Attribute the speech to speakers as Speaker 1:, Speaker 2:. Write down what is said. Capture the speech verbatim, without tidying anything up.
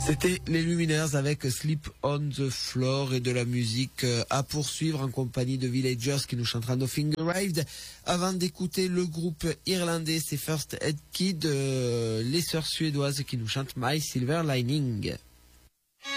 Speaker 1: C'était les Luminaires avec Sleep on the Floor et de la musique à poursuivre en compagnie de Villagers qui nous chantera Nothing Arrived. Avant d'écouter le groupe irlandais, c'est First Aid Kid, euh, les sœurs suédoises qui nous chantent My Silver Lining.